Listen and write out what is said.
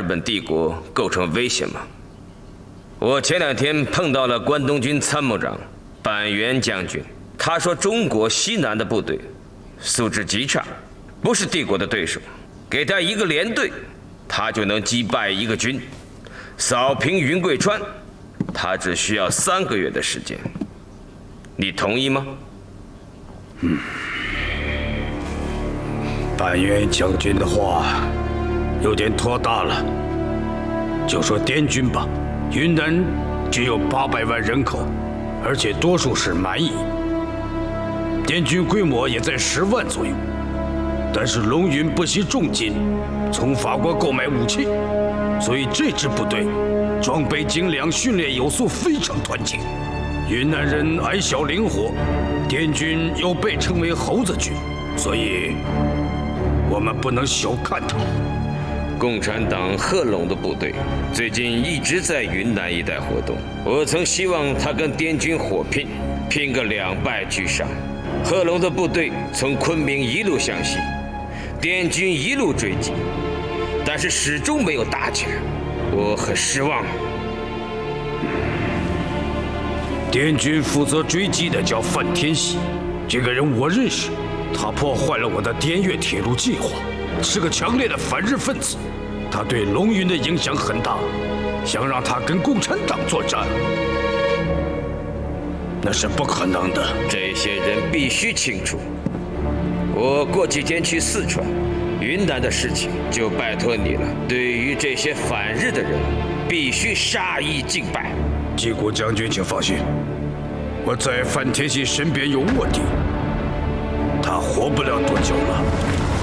本帝国构成威胁吗？我前2天碰到了关东军参谋长板垣将军，他说中国西南的部队素质极差，不是帝国的对手，给他一个连队，他就能击败一个军，扫平云贵川，他只需要3个月的时间。你同意吗？ 板垣将军的话有点拖大了。就说滇军吧，云南只有800万人口，而且多数是蛮夷。滇军规模也在10万左右，但是龙云不惜重金从法国购买武器，所以这支部队装备精良，训练有素，非常团结。云南人矮小灵活，滇军又被称为猴子军，所以我们不能小看他。 共产党贺龙的部队最近一直在云南一带活动，我曾希望他跟滇军火拼，拼个2败俱伤。贺龙的部队从昆明一路向西，滇军一路追击，但是始终没有打起来，我很失望。 滇军负责追击的叫范天喜，这个人我认识，他破坏了我的滇越铁路计划，是个强烈的反日分子。他对龙云的影响很大，想让他跟共产党作战，那是不可能的。 这些人必须清楚。我过几天去四川、云南的事情就拜托你了。对于这些反日的人，必须杀一儆百。 季谷将军，请放心，我在范天喜身边有卧底，他活不了多久了。